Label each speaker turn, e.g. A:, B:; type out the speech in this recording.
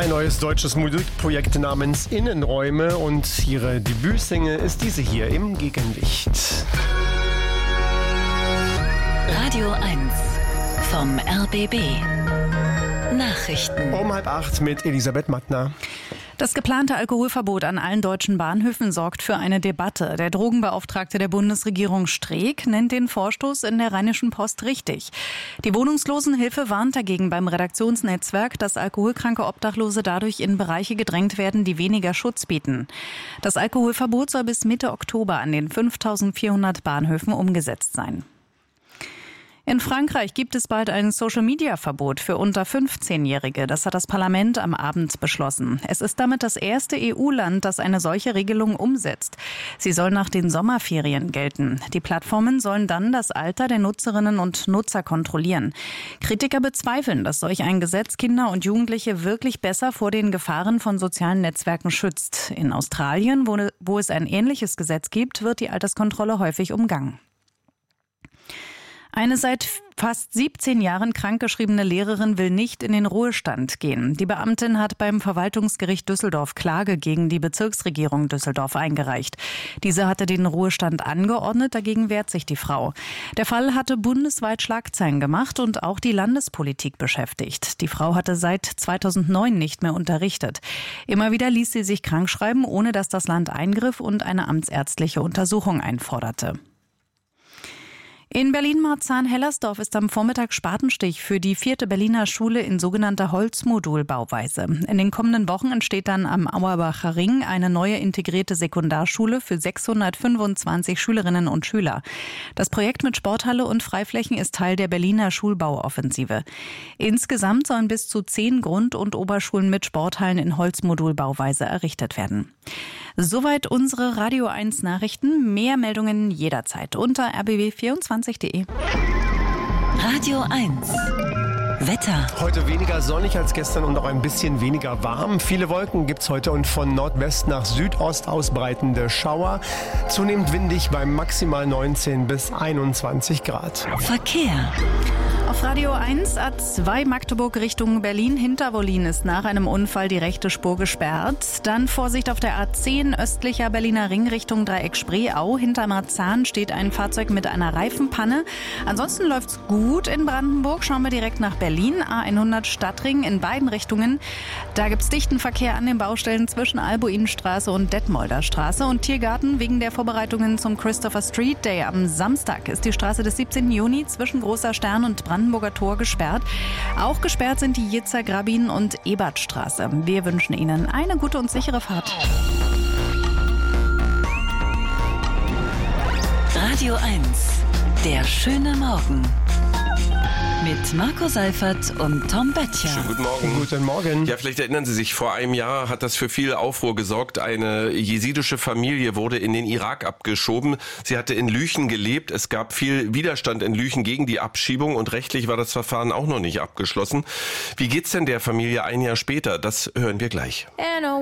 A: Ein neues deutsches Musikprojekt namens Innenräume und ihre Debütsingle ist diese hier im Gegenlicht.
B: Radio 1 vom RBB. Nachrichten.
A: Um 7:30 mit Elisabeth Mattner.
C: Das geplante Alkoholverbot an allen deutschen Bahnhöfen sorgt für eine Debatte. Der Drogenbeauftragte der Bundesregierung Streeck nennt den Vorstoß in der Rheinischen Post richtig. Die Wohnungslosenhilfe warnt dagegen beim Redaktionsnetzwerk, dass alkoholkranke Obdachlose dadurch in Bereiche gedrängt werden, die weniger Schutz bieten. Das Alkoholverbot soll bis Mitte Oktober an den 5.400 Bahnhöfen umgesetzt sein. In Frankreich gibt es bald ein Social-Media-Verbot für unter 15-Jährige. Das hat das Parlament am Abend beschlossen. Es ist damit das erste EU-Land, das eine solche Regelung umsetzt. Sie soll nach den Sommerferien gelten. Die Plattformen sollen dann das Alter der Nutzerinnen und Nutzer kontrollieren. Kritiker bezweifeln, dass solch ein Gesetz Kinder und Jugendliche wirklich besser vor den Gefahren von sozialen Netzwerken schützt. In Australien, wo es ein ähnliches Gesetz gibt, wird die Alterskontrolle häufig umgangen. Eine seit fast 17 Jahren krankgeschriebene Lehrerin will nicht in den Ruhestand gehen. Die Beamtin hat beim Verwaltungsgericht Düsseldorf Klage gegen die Bezirksregierung Düsseldorf eingereicht. Diese hatte den Ruhestand angeordnet, dagegen wehrt sich die Frau. Der Fall hatte bundesweit Schlagzeilen gemacht und auch die Landespolitik beschäftigt. Die Frau hatte seit 2009 nicht mehr unterrichtet. Immer wieder ließ sie sich krankschreiben, ohne dass das Land eingriff und eine amtsärztliche Untersuchung einforderte. In Berlin-Marzahn-Hellersdorf ist am Vormittag Spatenstich für die 4. Berliner Schule in sogenannter Holzmodulbauweise. In den kommenden Wochen entsteht dann am Auerbacher Ring eine neue integrierte Sekundarschule für 625 Schülerinnen und Schüler. Das Projekt mit Sporthalle und Freiflächen ist Teil der Berliner Schulbauoffensive. Insgesamt sollen bis zu 10 Grund- und Oberschulen mit Sporthallen in Holzmodulbauweise errichtet werden. Soweit unsere Radio 1 Nachrichten. Mehr Meldungen jederzeit unter rbb24.de.
B: Radio 1 Wetter.
A: Heute weniger sonnig als gestern und auch ein bisschen weniger warm. Viele Wolken gibt's heute und von Nordwest nach Südost ausbreitende Schauer. Zunehmend windig bei maximal 19 bis 21 Grad.
B: Verkehr.
C: Auf Radio 1 A2 Magdeburg Richtung Berlin. Hinter Wollin ist nach einem Unfall die rechte Spur gesperrt. Dann Vorsicht auf der A10 östlicher Berliner Ring Richtung Dreieck Spreeau. Hinter Marzahn steht ein Fahrzeug mit einer Reifenpanne. Ansonsten läuft's gut in Brandenburg. Schauen wir direkt nach Berlin. A100 Stadtring in beiden Richtungen. Da gibt's dichten Verkehr an den Baustellen zwischen Albuinstraße und Detmolder Straße. Und Tiergarten wegen der Vorbereitungen zum Christopher Street Day am Samstag ist die Straße des 17. Juni zwischen Großer Stern und Brandenburger Tor gesperrt. Auch gesperrt sind die Jitzer Grabin- und Ebertstraße. Wir wünschen Ihnen eine gute und sichere Fahrt.
B: Radio 1, der schöne Morgen. Mit Marco Seifert und Tom Böttcher.
D: Schönen guten Morgen.
A: Guten Morgen.
D: Ja, vielleicht erinnern Sie sich, vor einem Jahr hat das für viel Aufruhr gesorgt. Eine jesidische Familie wurde in den Irak abgeschoben. Sie hatte in Lüchen gelebt. Es gab viel Widerstand in Lüchen gegen die Abschiebung und rechtlich war das Verfahren auch noch nicht abgeschlossen. Wie geht's denn der Familie ein Jahr später? Das hören wir gleich.